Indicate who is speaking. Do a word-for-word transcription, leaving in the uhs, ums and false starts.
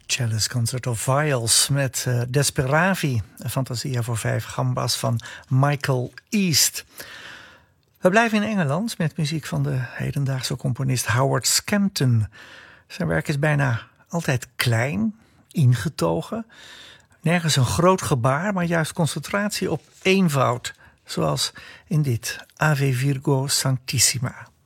Speaker 1: Cellist Concert of Viols met uh, Desperavi, een fantasia voor vijf gambas van Michael East. We blijven in Engeland met muziek van de hedendaagse componist Howard Scampton. Zijn werk is bijna altijd klein, ingetogen. Nergens een groot gebaar, maar juist concentratie op eenvoud. Zoals in dit Ave Virgo Sanctissima.